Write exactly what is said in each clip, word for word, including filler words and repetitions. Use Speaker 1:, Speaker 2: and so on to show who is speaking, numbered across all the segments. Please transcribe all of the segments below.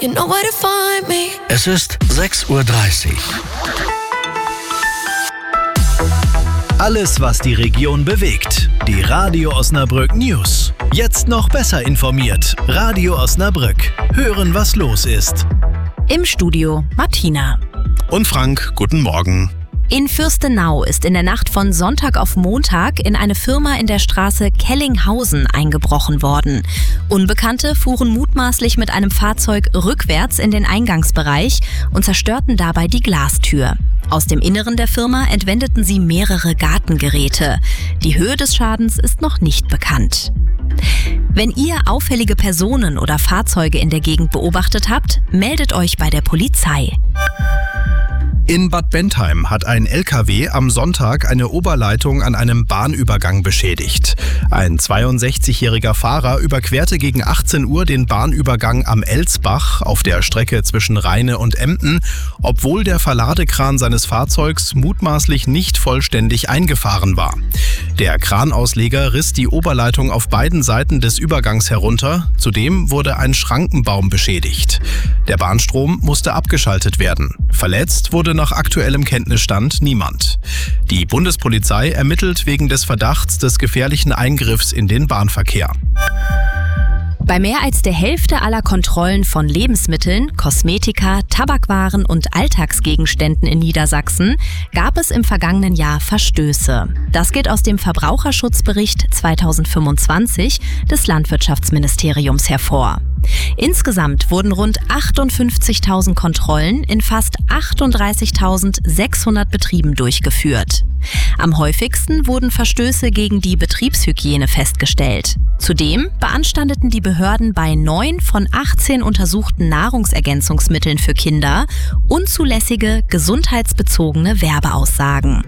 Speaker 1: You know where to find me.
Speaker 2: Es ist sechs Uhr dreißig. Alles, was die Region bewegt. Die Radio Osnabrück News. Jetzt noch besser informiert. Radio Osnabrück. Hören, was los ist.
Speaker 3: Im Studio Martina.
Speaker 4: Und Frank, guten Morgen.
Speaker 3: In Fürstenau ist in der Nacht von Sonntag auf Montag in eine Firma in der Straße Kellinghausen eingebrochen worden. Unbekannte fuhren mutmaßlich mit einem Fahrzeug rückwärts in den Eingangsbereich und zerstörten dabei die Glastür. Aus dem Inneren der Firma entwendeten sie mehrere Gartengeräte. Die Höhe des Schadens ist noch nicht bekannt. Wenn ihr auffällige Personen oder Fahrzeuge in der Gegend beobachtet habt, meldet euch bei der Polizei.
Speaker 4: In Bad Bentheim hat ein L K W am Sonntag eine Oberleitung an einem Bahnübergang beschädigt. Ein zweiundsechzigjähriger Fahrer überquerte gegen achtzehn Uhr den Bahnübergang am Elsbach auf der Strecke zwischen Rheine und Emden, obwohl der Verladekran seines Fahrzeugs mutmaßlich nicht vollständig eingefahren war. Der Kranausleger riss die Oberleitung auf beiden Seiten des Übergangs herunter, zudem wurde ein Schrankenbaum beschädigt. Der Bahnstrom musste abgeschaltet werden. Verletzt wurde nach aktuellem Kenntnisstand niemand. Die Bundespolizei ermittelt wegen des Verdachts des gefährlichen Eingriffs in den Bahnverkehr.
Speaker 3: Bei mehr als der Hälfte aller Kontrollen von Lebensmitteln, Kosmetika, Tabakwaren und Alltagsgegenständen in Niedersachsen gab es im vergangenen Jahr Verstöße. Das geht aus dem Verbraucherschutzbericht zweitausendfünfundzwanzig des Landwirtschaftsministeriums hervor. Insgesamt wurden rund achtundfünfzigtausend Kontrollen in fast achtunddreißigtausendsechshundert Betrieben durchgeführt. Am häufigsten wurden Verstöße gegen die Betriebshygiene festgestellt. Zudem beanstandeten die Behörden bei neun von achtzehn untersuchten Nahrungsergänzungsmitteln für Kinder unzulässige, gesundheitsbezogene Werbeaussagen.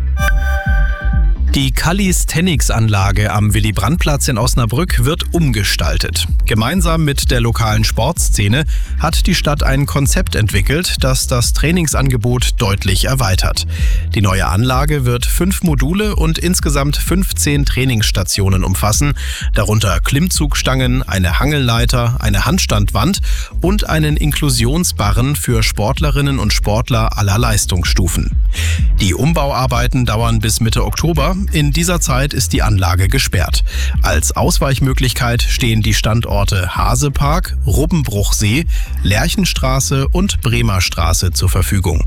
Speaker 4: Die Calisthenics-Anlage am Willy-Brandt-Platz in Osnabrück wird umgestaltet. Gemeinsam mit der lokalen Sportszene hat die Stadt ein Konzept entwickelt, das das Trainingsangebot deutlich erweitert. Die neue Anlage wird fünf Module und insgesamt fünfzehn Trainingsstationen umfassen, darunter Klimmzugstangen, eine Hangelleiter, eine Handstandwand und einen Inklusionsbarren für Sportlerinnen und Sportler aller Leistungsstufen. Die Umbauarbeiten dauern bis Mitte Oktober. In dieser Zeit ist die Anlage gesperrt. Als Ausweichmöglichkeit stehen die Standorte Hasepark, Rubbenbruchsee, Lerchenstraße und Bremer Straße zur Verfügung.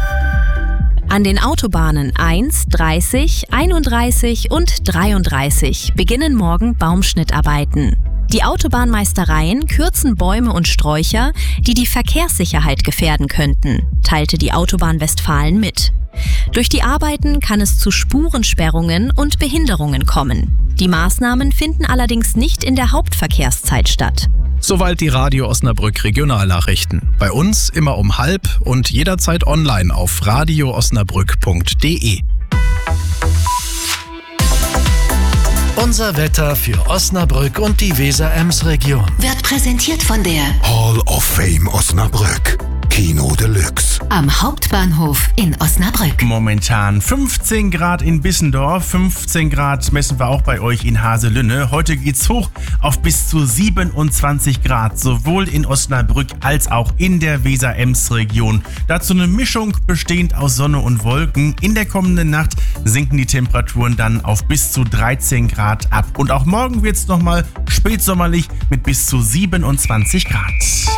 Speaker 3: An den Autobahnen eins, dreißig, einunddreißig und dreiunddreißig beginnen morgen Baumschnittarbeiten. Die Autobahnmeistereien kürzen Bäume und Sträucher, die die Verkehrssicherheit gefährden könnten, teilte die Autobahn Westfalen mit. Durch die Arbeiten kann es zu Spurensperrungen und Behinderungen kommen. Die Maßnahmen finden allerdings nicht in der Hauptverkehrszeit statt.
Speaker 4: Soweit die Radio Osnabrück Regionalnachrichten. Bei uns immer um halb und jederzeit online auf radio osnabrück punkt de.
Speaker 2: Unser Wetter für Osnabrück und die Weser-Ems-Region
Speaker 1: Wird präsentiert von der
Speaker 5: Hall of Fame Osnabrück. Kino Deluxe.
Speaker 1: am Hauptbahnhof in Osnabrück.
Speaker 6: Momentan fünfzehn Grad in Bissendorf, fünfzehn Grad messen wir auch bei euch in Haselünne. Heute geht's hoch auf bis zu siebenundzwanzig Grad, sowohl in Osnabrück als auch in der Weser-Ems-Region. Dazu eine Mischung bestehend aus Sonne und Wolken. In der kommenden Nacht sinken die Temperaturen dann auf bis zu dreizehn Grad ab. Und auch morgen wird's nochmal spätsommerlich mit bis zu siebenundzwanzig Grad.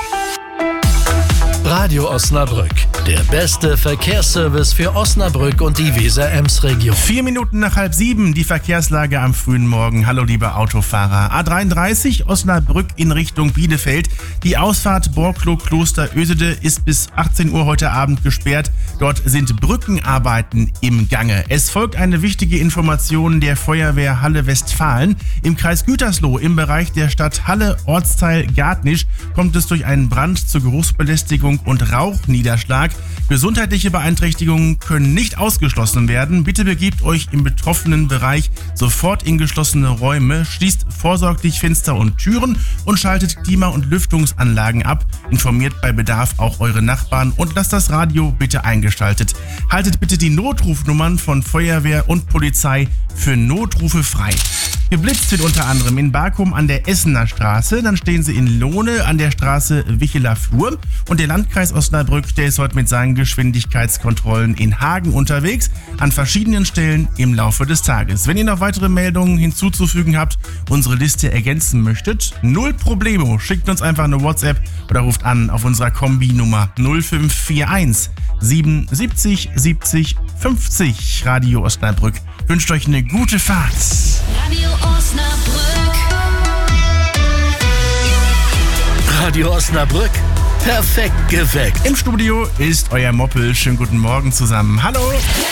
Speaker 2: Radio Osnabrück, der beste Verkehrsservice für Osnabrück und die Weser-Ems-Region.
Speaker 6: Vier Minuten nach halb sieben, die Verkehrslage am frühen Morgen. Hallo liebe Autofahrer. A dreiunddreißig Osnabrück in Richtung Bielefeld. Die Ausfahrt Borklow-Kloster-Ösede ist bis achtzehn Uhr heute Abend gesperrt. Dort sind Brückenarbeiten im Gange. Es folgt eine wichtige Information der Feuerwehr Halle Westfalen. Im Kreis Gütersloh im Bereich der Stadt Halle, Ortsteil Gartnisch, kommt es durch einen Brand zur Geruchsbelästigung und und Rauchniederschlag. Gesundheitliche Beeinträchtigungen können nicht ausgeschlossen werden. Bitte begebt euch im betroffenen Bereich sofort in geschlossene Räume, schließt vorsorglich Fenster und Türen und schaltet Klima- und Lüftungsanlagen ab. Informiert bei Bedarf auch eure Nachbarn und lasst das Radio bitte eingeschaltet. Haltet bitte die Notrufnummern von Feuerwehr und Polizei für Notrufe frei. Geblitzt wird unter anderem in Barkum an der Essener Straße, dann stehen sie in Lohne an der Straße Wicheler Flur und der Landkreis Osnabrück, der ist heute mit seinen Geschwindigkeitskontrollen in Hagen unterwegs, an verschiedenen Stellen im Laufe des Tages. Wenn ihr noch weitere Meldungen hinzuzufügen habt, unsere Liste ergänzen möchtet, null Problemo, schickt uns einfach eine WhatsApp oder ruft an auf unserer Kombi-Nummer null fünf vier eins siebenundsiebzig siebzig fünfzig. Radio Osnabrück wünscht euch eine gute Fahrt.
Speaker 1: Radio Osnabrück.
Speaker 2: Radio Osnabrück. Perfekt geweckt.
Speaker 6: Im Studio ist euer Moppel. Schönen guten Morgen zusammen. Hallo.